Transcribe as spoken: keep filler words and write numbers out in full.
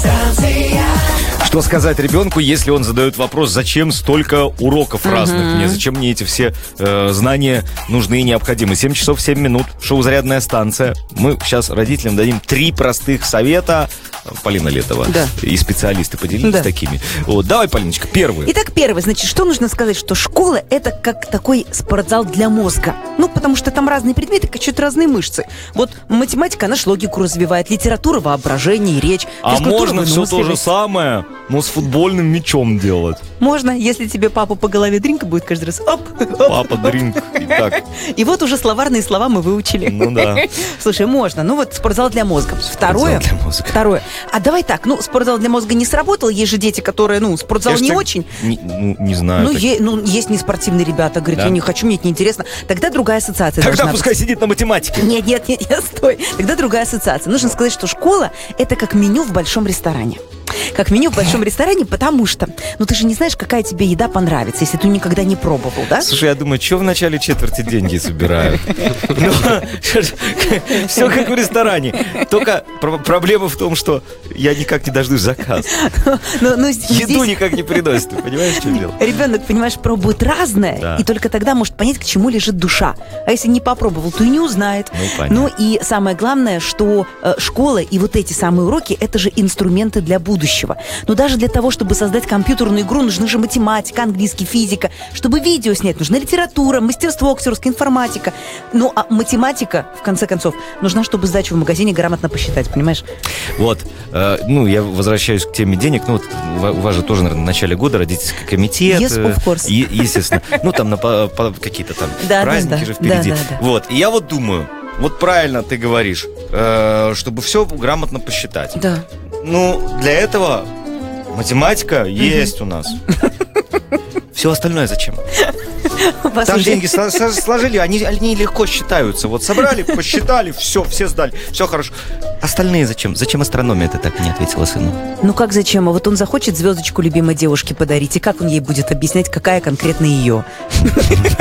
Что сказать ребенку, если он задает вопрос, зачем столько уроков разных мне, зачем мне эти все э, знания нужны и необходимы? семь часов семь минут, шоу «Зарядная станция». Мы сейчас родителям дадим три простых совета. Полина Летова да. и специалисты поделились да. такими. Вот, давай, Полиночка, первый. Итак, первый. Значит, что нужно сказать? Что школа — это как такой спортзал для мозга. Ну, потому что там разные предметы качают разные мышцы. Вот математика, она ж логику развивает, литература — воображение и речь. А можно все то же самое, но с футбольным мячом делать? Можно, если тебе папа по голове дринка будет каждый раз. Оп, оп, папа дринк. И, так. И вот уже словарные слова мы выучили. Ну да. Слушай, можно. Ну вот спортзал для мозга. Второе. Спортзал для мозга. Второе. А давай так, ну, спортзал для мозга не сработал. Есть же дети, которые, ну, спортзал не очень. Не, ну, не знаю. Ну, е, ну, есть неспортивные ребята. Говорят, да? я не хочу, мне это неинтересно. Тогда другая ассоциация. Тогда пускай быть. Сидит на математике. Нет, нет, нет, нет, стой. Тогда другая ассоциация. Нужно сказать, что школа — это как меню в большом ресторане. Как меню в большом ресторане, потому что, ну, ты же не знаешь, какая тебе еда понравится, если ты никогда не пробовал, да? Слушай, я думаю, что в начале четверти деньги собирают? Все как в ресторане. Только проблема в том, что я никак не дождусь заказ. Еду никак не приносит, ты понимаешь, что дело? Ребенок, понимаешь, пробует разное, и только тогда может понять, к чему лежит душа. А если не попробовал, то и не узнает. Ну, и самое главное, что школа и вот эти самые уроки — это же инструменты для будущего. Но даже для того, чтобы создать компьютерную игру, нужна же математика, английский, физика. Чтобы видео снять, нужна литература, мастерство, актерская информатика. Ну, а математика, в конце концов, нужна, чтобы сдачу в магазине грамотно посчитать, понимаешь? Вот, э, ну, я возвращаюсь к теме денег. Ну, вот у вас же тоже, наверное, в начале года родительский комитет. Yes, of course. Е- естественно. Ну, там на по- по- какие-то там да, праздники да, да. же впереди. Да, да, да. Вот, и я вот думаю, вот правильно ты говоришь, э, чтобы все грамотно посчитать. Да. Ну, для этого математика mm-hmm. есть у нас. Все остальное зачем? Там уже... деньги сложили, они, они легко считаются. Вот собрали, посчитали, все, все сдали, все хорошо. Остальные зачем? Зачем астрономия? Ты так и не ответила сыну. Ну как зачем? А вот он захочет звездочку любимой девушке подарить, и как он ей будет объяснять, какая конкретно ее?